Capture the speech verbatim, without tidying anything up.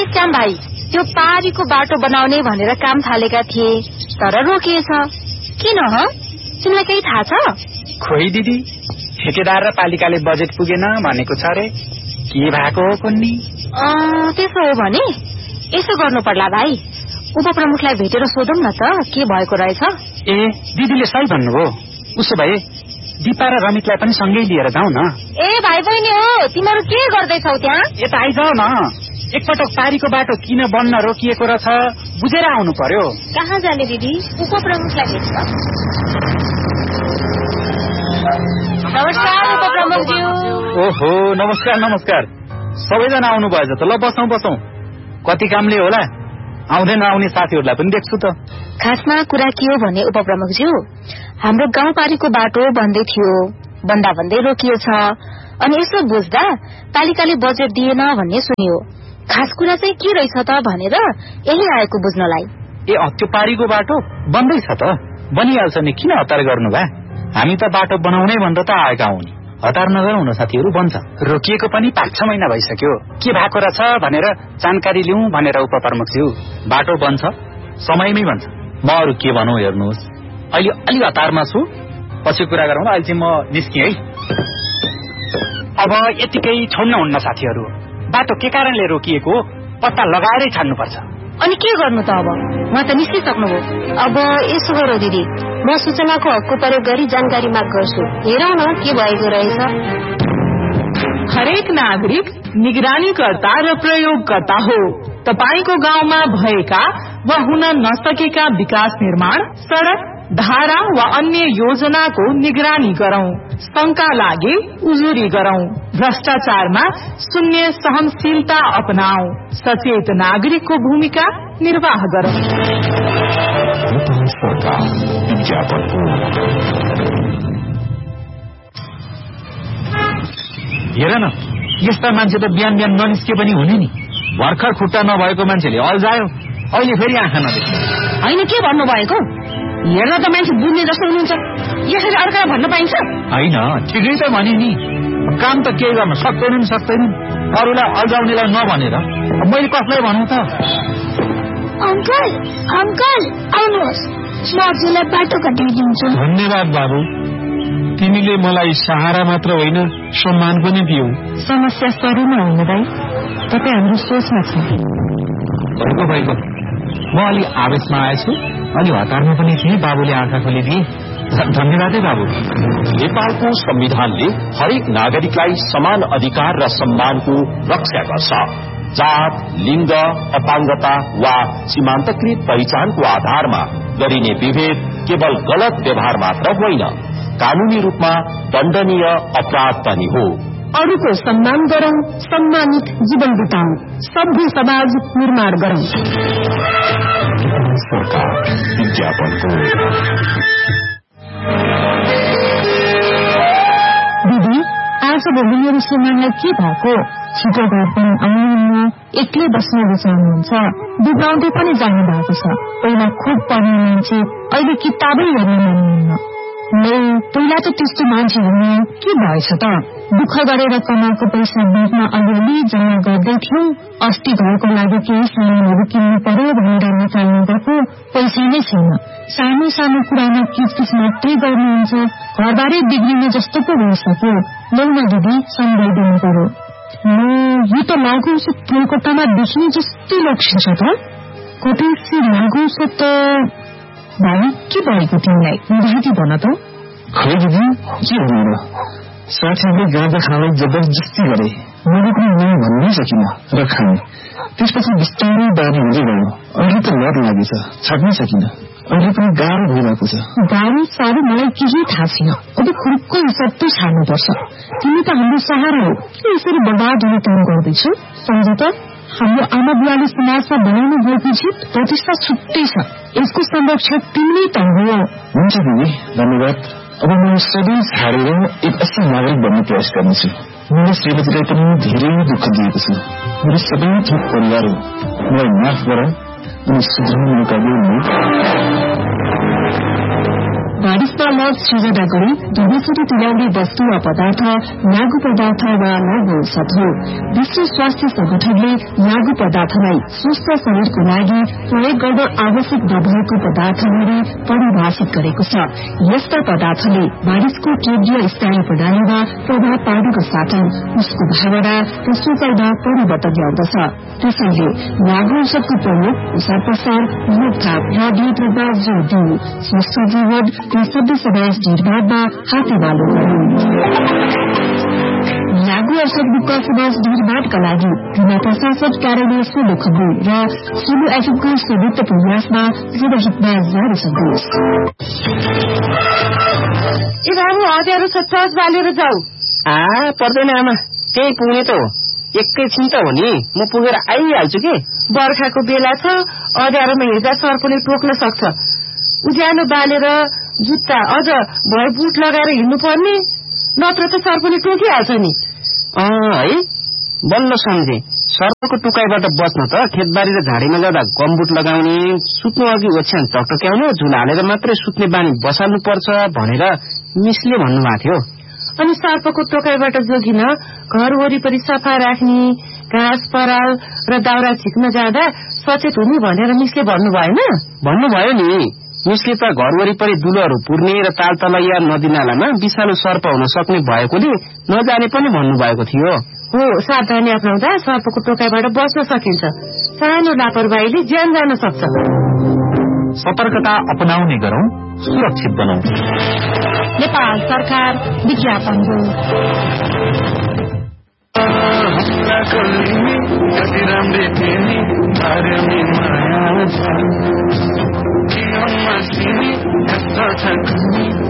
श्याम भाइ, त्यो पारीको बाटो बनाउने भनेर काम थालेका थिए, तर रोकिएछ। किन ह? तिमीलाई केही थाहा छ? खोइ दिदी, ठेकेदार र पालिकाले बजेट पुगेन भनेको छ रे। के भएको हो कुन्नी? त्यसो हो भने यसो गर्नु पर्ला भाइ, उपप्रमुखलाई भेटेर सोधौं न त के भएको रहेछ। ए, दिदीले सही भन्नुभयो। उसो भए दिपा र रमितलाई पनि सँगै लिएर जाउँ न। ए भाइ बहिनी हो, तिमीहरू के गर्दैछौ त्यहाँ? यता आइजाऊ न। एकपटक पारीको बाटो किन बन्न रोकिएको रहेछ बुझेर आउनु पर्यो। कहाँ जाने दिदी? उपप्रमुखलाई भेट्छ। नमस्कार उपप्रमुखज्यू। ओहो, नमस्कार नमस्कार। सबैजना आउनु भएछ त। ल बसौँ बसौँ। कति कामले होला, आउँदै नआउने साथीहरूलाई पनि देख्छु त। खासमा कुरा के हो भने उपप्रमुखज्यू, हाम्रो गाउँपारीको बाटो बन्दै थियो, बन्दा भन्दै रोकिएछ। अनि यसो बुझ्दा पालिकाले बजेट दिएन भन्ने सुनियो। खास कुरा चाहिँ के रहेछ त भनेर यही आएको बुझ्नलाई। ए, त्यो पारीको बाटो बन्दैछ त? बनिहाल्छ नि, किन हतार गर्नु भए? हामी त बाटो बनाउनै भन्दा त आएका हौ नि। हतार नगरौँ न साथीहरू, बन्छ। रोकिएको पनि पाँच छ महिना भइसक्यो। के भएको रहेछ भनेर जानकारी लिउँ भनेर उपप्रमुखज्यू। बाटो बन्छ, समयमै बन्छ। म अरू के भनौँ हेर्नुहोस्, अहिले अलि हतारमा छु, पछि कुरा गरौँ। अहिले चाहिँ म निस्केँ है। अब यतिकै छोड्न हुन्न साथीहरू। बाटो के कारणले रोकिएको पत्ता लगाएरै छाड्नुपर्छ। अनि के गर्नु त अब? म त निस्किसक्नुभयो। अब यसो गरौँ दिदी, म सूचनाको हकको प्रयोग गरी जानकारी माग गर्छु। हेरौँ न के भएको रहेछ। हरेक नागरिक निगरानीकर्ता र प्रयोगकर्ता हो। तपाईको गाउँमा भएका वा हुन नसकेका विकास निर्माण, सड़क, धारा वा अन्य योजनाको निगरानी गरौं। शंका लागे उजुरी गरौं। भ्रष्टाचारमा शून्य सहनशीलता अपनाऊ। सचेत नागरिकको भूमिका निर्वाह गरौं। हेर न, यस्ता मान्छे त बिहान बिहान ननिस्के पनि हुने नि। भर्खर खुट्टा नभएको मान्छेले अल्झायो, अहिले फेरि आँखा नदेख्छ। होइन, के भन्नुभएको? हेर्न त मान्छे बुझ्ने जस्तो हुनुहुन्छ, यसरी अर्कालाई भन्न पाइन्छ? होइन, ठिकै त भने नि। काम त केही गर्न सक्दैनन् सक्दैनन् अरूलाई अल्झाउनेलाई नभनेर मैले कसलाई भनौँ त? अंकल अंकल आउनुहोस्, म हजुरलाई बाटो कटाइदिन्छु। धन्यवाद बाबु, तिमीले मलाई सहारा मात्र होइन सम्मान पनि दियौ। समस्या सरूमा होइन भाइ, तपाईँ हाम्रो सोचमा छ। भएको भएको म अलि आवेशमा आएछु, अलि हतारमा पनि थिएँ। बाबुले आँखा खोलिदिए, धन्यवाद है बाबु। नेपालको संविधानले हरेक नागरिकलाई समान अधिकार र सम्मानको रक्षा गर्छ। जात, लिंग, अपाङ्गता वा सीमान्तकृत पहिचानको आधारमा गरिने विभेद केवल गलत व्यवहार मात्र होइन, कानूनी रूपमा दण्डनीय अपराध पनि हो। अरूको सम्मान गरौं, सम्मानित जीवन बिताऊ, सभ्य समाज निर्माण गरौं। सरकार विज्ञापनको। दिदी, आजभोलि मेरो श्रीमानलाई के भएको? छिटो घर पनि आउनुहुन्न, एक्लै बस्न रुचाउनुहुन्छ, बिताउँदै पनि जानु भएको छ। पहिला खुब पढ्ने मान्छे, अहिले किताबै हेर्न मान्नुहुन्न। नै पहिला त त्यस्तो मान्छे हुने के भएछ त? दुःख गरेर कमाएको पैसा बिचमा अलिअलि जम्मा गर्दै थियौ। अस्ति घरको लागि केही सामानहरू किन्नु पर्यो भनेर निकाल्नु गएको पैसा नै छैन। सानो सानो कुरामा किचकिच मात्रै गर्नुहुन्छ, घरबारै बिग्रिने जस्तो पो भइसक्यो। लौ न दिदी, सम्झाइदिनु पर्यो। यो त लागु औषध कलकत्तामा देखिने जस्तै लक्षण छ त। कतै लागु औषध त भाइ के भएको तिमीलाई? राति भन त। खै दिदी, के हुनु र? साथीहरूले गाँजा खानलाई जबरजस्ती गरे, मैले पनि नै भन्नै सकिनँ र खाने। त्यसपछि बिस्तारै बानी हुँदै गयो। अहिले त लत लागेछ, छाड्नै सकिनँ। अहिले पनि गाह्रो भइरहेको छ। गाह्रो साह्रो मलाई केही थाहा छैन। अब खुर्को हिसाब त छाड्नुपर्छ। तिमी त हाम्रो सहारा हो, के यसरी बर्बाद हुने काम गर्दैछौ? सम्झ त, हाम्रो आमा बुवाले समाजमा बनाउनु भएको जित प्रतिष्ठा छुट्टै छ। यसको संरक्षक तिमीले त हो। हुन्छ दिदी, धन्यवाद। अब म सबै छाडेर एक असल नागरिक बन्ने प्रयास गर्नेछु। मेरो श्रीमतीलाई पनि धेरै दुःख दिएको छ। मेरो सबै थोक परिवार हो, मलाई माफ गर अनि सुधार्ने मौका दिनु। बारिशमा लग सृजना गरी धुँदीसुरी तुल्याउने वस्तु वा पदार्थ लागू पदार्थ वा लागू औषध हो। विश्व स्वास्थ्य संगठनले लागू पदार्थलाई स्वस्थ शरीरको लागि प्रयोग गर्न आवश्यक नभएको पदार्थ गरी परिभाषित गरेको छ। यस्ता पदार्थले मानिसको केन्द्रीय स्थानीय प्रणालीमा प्रभाव पार्नुको साथै उसको भावना र सोचाइमा परिवर्तन ल्याउँदछ। त्यसैले लागू औषधको प्रयोग प्रसार प्रसार रोकथाम र नियन्त्रणमा जोड़ दिऊ, स्वस्थ जीवन र सभ्य समाज निर्माणमा हातेमालो गर्नु। लागू औषध मुक्त समाज निर्माणका लागि जिल्ला प्रशासन कार्यालय सोलुखम्बु र सोलु एफएमको संयुक्त प्रयासमा जनहितमा जारी सन्देश। ए बाबु हतियार सत्तास बालेर जाऊ। आ पर्दैन आमा, त्यही पुग्ने त हो, एकैछिन त हो नि, म पुगेर आइहाल्छु के। बर्खाको बेला छ, अँध्यारोमा हिँड्दा सर्पले टोक्न सक्छ। उज्यालो बालेर जुत्ता अझ भए बुट लगाएर हिँड्नु पर्ने, नत्र त सर्पले टोकिहाल्छ नि। अँ है, बल्ल सम्झे। सर्पको टुकाइबाट बच्न त खेतबारी र झाडीमा जाँदा गमबुट लगाउने, सुत्नु अघि ओछ्यान टकटक्याउने, झुला हालेर मात्रै सुत्ने बानी बसाल्नु पर्छ भनेर मिसले भन्नुभएको थियो। अनि सर्पको टोकाइबाट जोगिन घर वरिपरि सफा राख्ने, घाँस पराल र दाउरा झिक्न जाँदा सचेत हुने भनेर मिसले भन्नु भएन? भन्नुभयो नि, मिसले त घर वरिपरि दुलोहरू पुर्ने र तालतलैया नदी नालामा विषालु सर्प हुन सक्ने भएकोले नजाने पनि भन्नुभएको थियो। हो, सावधानी अपनाउँदा सर्पको टोकाइबाट बच्न सकिन्छ। सानो लापरवाहीले ज्यान जान सक्छ। सतर्कता अपनाउने गरौं, सुरक्षित बनाऊ। नेपाल सरकार विज्ञापन हो। कति राम्रै थिए नि बारेमी माया छ,